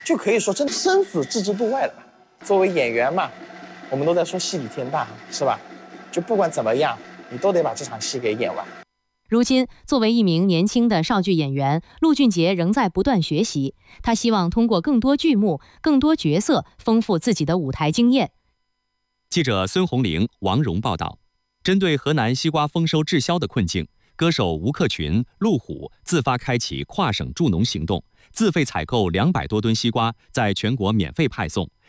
就可以说真的生死置之度外了。作为演员嘛，我们都在说戏比天大，是吧？就不管怎么样，你都得把这场戏给演完。 如今，作为一名年轻的少剧演员，陆俊杰仍在不断学习。他希望通过更多剧目、更多角色，丰富自己的舞台经验。 记者孙红玲、王蓉报道。针对河南西瓜丰收滞销的困境，歌手吴克群、陆虎自发开启跨省助农行动，自费采购200多吨西瓜，在全国免费派送，